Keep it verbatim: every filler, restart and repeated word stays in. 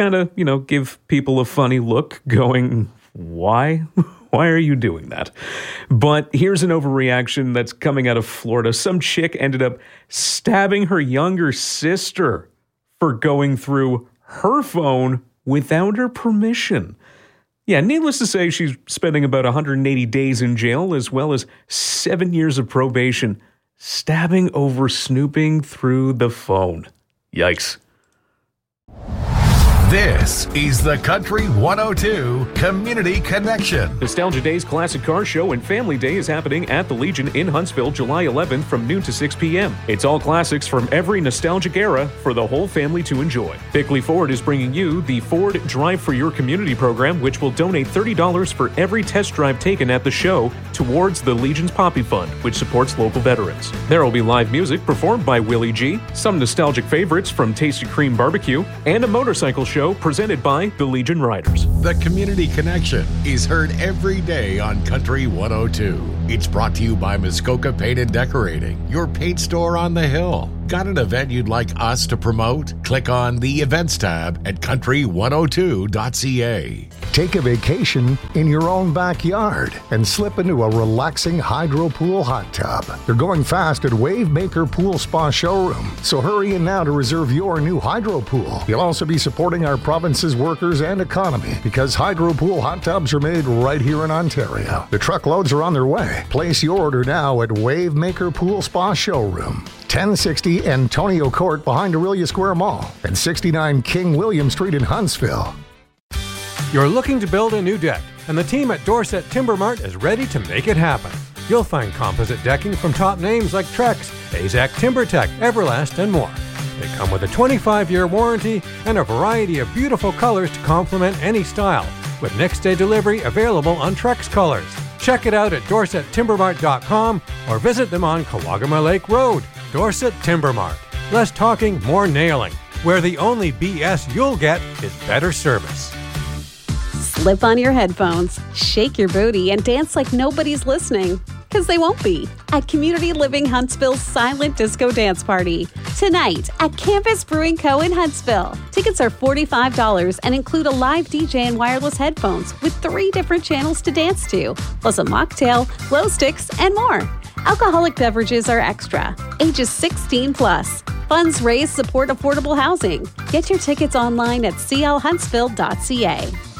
kind of, you know, give people a funny look going, why? Why are you doing that? But here's an overreaction that's coming out of Florida. Some chick ended up stabbing her younger sister for going through her phone without her permission. Yeah, needless to say, she's spending about one hundred eighty days in jail as well as seven years of probation, stabbing over snooping through the phone. Yikes. This is the Country one oh two Community Connection. Nostalgia Days Classic Car Show and Family Day is happening at the Legion in Huntsville, July eleventh from noon to six p.m. It's all classics from every nostalgic era for the whole family to enjoy. Bickley Ford is bringing you the Ford Drive for Your Community program, which will donate thirty dollars for every test drive taken at the show towards the Legion's Poppy Fund, which supports local veterans. There will be live music performed by Willie G, some nostalgic favorites from Tasty Cream Barbecue, and a motorcycle show presented by the Legion Riders. The Community Connection is heard every day on Country one oh two. It's brought to you by Muskoka Paint and Decorating, your paint store on the hill. Got an event you'd like us to promote? Click on the Events tab at country one oh two dot c a. Take a vacation in your own backyard and slip into a relaxing hydro pool hot tub. They're going fast at Wavemaker Pool Spa Showroom, so hurry in now to reserve your new hydro pool. You'll also be supporting our province's workers and economy because hydro pool hot tubs are made right here in Ontario. The truckloads are on their way. Place your order now at Wavemaker Pool Spa Showroom, ten sixty Antonio Court behind Aurelia Square Mall, and sixty-nine King William Street in Huntsville. You're looking to build a new deck, and the team at Dorset Timber Mart is ready to make it happen. You'll find composite decking from top names like Trex, AZEK TimberTech, Everlast, and more. They come with a twenty-five year warranty and a variety of beautiful colors to complement any style, with next day delivery available on Trex colors. Check it out at dorset timber mart dot com or visit them on Kawagama Lake Road. Dorset Timber Mart. Less talking, more nailing, where the only B S you'll get is better service. Slip on your headphones, shake your booty, and dance like nobody's listening. Because they won't be. At Community Living Huntsville's Silent Disco Dance Party. Tonight at Campus Brewing Co. in Huntsville. Tickets are forty-five dollars and include a live D J and wireless headphones with three different channels to dance to, plus a mocktail, glow sticks, and more. Alcoholic beverages are extra. Ages sixteen plus. Funds raised support affordable housing. Get your tickets online at c l huntsville dot c a.